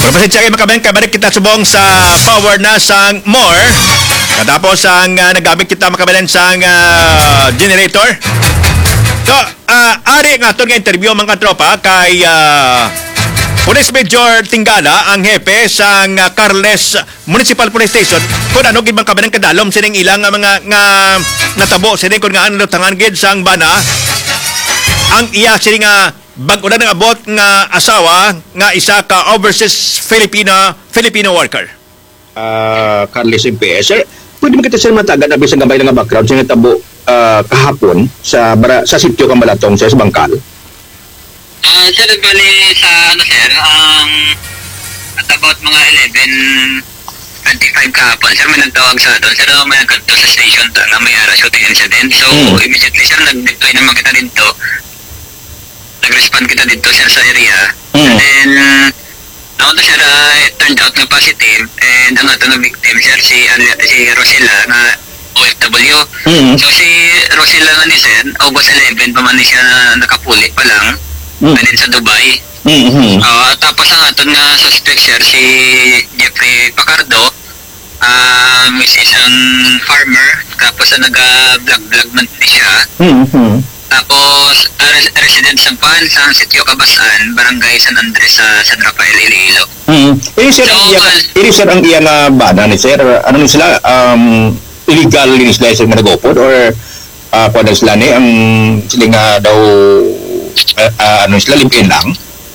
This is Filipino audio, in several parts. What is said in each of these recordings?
Pasensya kayo makabayan, kabalik kita subong sa power na sang more. Katapos ang nagamit kita makabayan sang generator. So, ari nga ito nga interview mga tropa kay Police Major Tingala, ang hepe sang Carles Municipal Police Station. Kung ano gid man kabayan kadalom sining ilang mga nga natabo sining kung nga ano tangan gid sang bana. Ang iya sining bag-o na ng abot nga asawa nga isa ka overseas Filipino worker. Carles MPS. Sir, pwede mo kita sir matagan na bisang gabay nga background sa tabo kahapon sa sitio Kambalatong sa Bangkal? Sir, bali sa sir, at about mga 11:25 kahapon, sir, may nagtawag sa atin. Sir, may nagkanto sa station na may shooting incident. So, immediately, sir, nag-deploy naman kita dito. Nag-respond kita dito, sir, sa area. And then, ako to, sir, it turned out na positive. And ang ato na victim, sir, si Rosella, na OFW. So, si Rosella nga ni, sir, August 11 pa man siya nakapuli pa lang. Ganin sa Dubai. Tapos ang aton nga suspect, sir, si Jeffrey Pacardo. Is isang farmer. Tapos nag-vlog man siya. Tapos resident sa Pan, sa Sitio Cabasan, Barangay San Andres sa San Rafael, Iloilo. Sir, ang iya nga bana ni sir, ano ni sila, illegal ni sila sa managopod or kung ano sila ni, ang sila nga daw ano sila, limpin lang?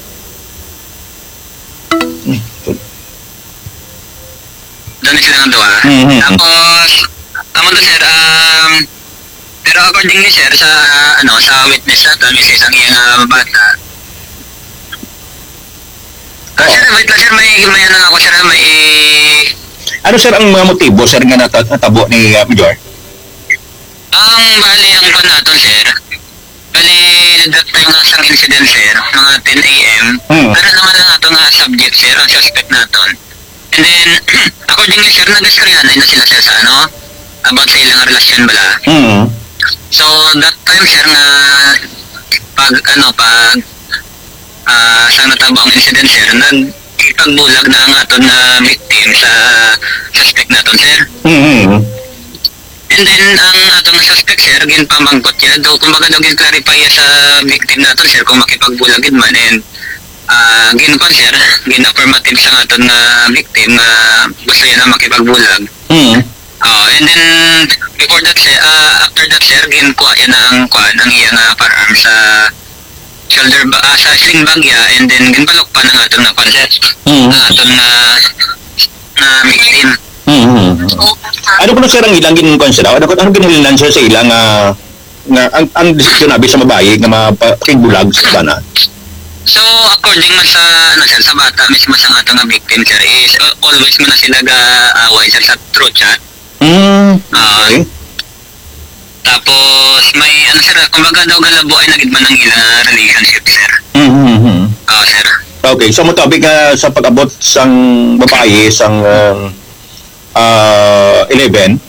Doon sila nga doon. Tapos, tama to, sir, pero according ni sir sa sa witness natin, may isang iyang bata. Sir, wait lang, sir, may ako, sir, may ano sir ang mga motibo sir nga natabo ni Major? Bali ang pan natin, sir. Bali that time nga sang incident, sir, mga 10 a.m. Para naman ang ato nga subject, sir, ang suspect natin. And then according ni sir, nag-istoryanay na sila, sir, sa about sa ilang relasyon bala. So that time, sir, na pag sa natabang incident, sir, nagipagbulag na ang aton na victim sa suspect naton, sir. And then ang atong suspect, sir, ginpamangkot niya daw, kumbaga daw gin-clarify sa victim naton, sir, kung makipagbulagid man. And ginkon, sir, gin-affirmative sa aton na victim na gusto niya na makipagbulag. And then before that, sir, after that, sir, ginkuha siya na ang iyang firearm sa shoulder sa sling bag niya, and then ginbalok pa ng atong na sir, ng atong na victim. Ano ko na sir ang ilang ginukuan sila? Ano ginilinan sir sa ilang ang desisyon nabi sa mabayi nga mapakigbulag sa bana? So according man sa sir, sa bata mismo sa atong nga victim, sir, is always man na sila ga-away, sir, sa through chat. Okay. Tapos may sir, kumbaga daw galabo ay nagidman ng ilang relationship, sir. Sir. Okay, so motabig sa pag-abot sang babae sang 11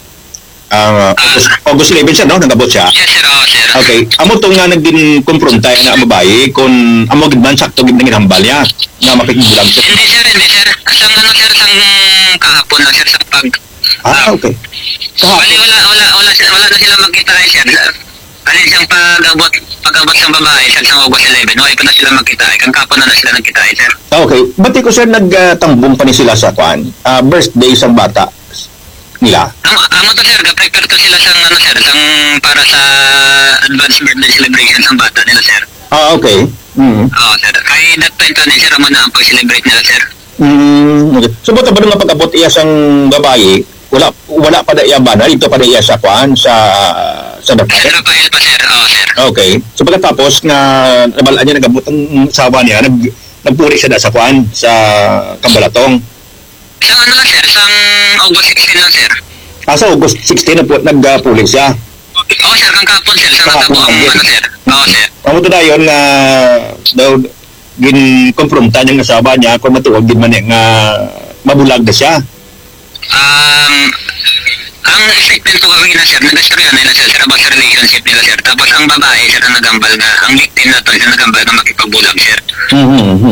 August 11 siya, no? Nagabot siya? Yes, sir. Sir. Okay. Amo to nga nagdin-confronta na mabayi kung amo gidman sakto gid nang inhambal niya na mapikigbulag siya. Hindi, sir. Asang sir, sang kahapon na, sir, sa pag... Okay. Bali, wala na sila magkita, sir. Bali, siyang pag-abot sa babae, sir, sa August 11, wala pa na sila magkita. Kang kapon na sila nagkita, sir. Okay. Bati ko, sir, nagtambong pa ni sila sa birthday sa bata nila. Amo to, sir, prepare to sila sang sir, sang para sa advance birthday celebration sa bata nila, sir. Okay. Sir. Kaya that time pa ni sir, mo na ang pag-celebrate nila, sir. Okay. So, buta ba nung pag-abot iya sang babae, wala pa na iya ba na? Dito pa na iya sa Rafael? Sa Rafael pa, sir. Sir. Okay. So, pagkatapos nga nabalaan niya nag-abot ang sawa niya, nagpuri siya sa sa Kambalatong. Isang lang, sir, isang August 16 lang, sir. Sa August 16 na po nagpuli siya? Sir, kang kapon, sir, isang natabo ang sir. Sir. Mamuto na yun nga daw gin-confronta niya nga sawa niya kung matuwag din man nga mabulag na siya. Ang statement ko kami na, sir, nag-istorya nila, sir, about sa relationship nila, sir. Tapos ang babae, sir, na nagambal na, ang victim na to, sir, nagambal na makipagbulag, sir.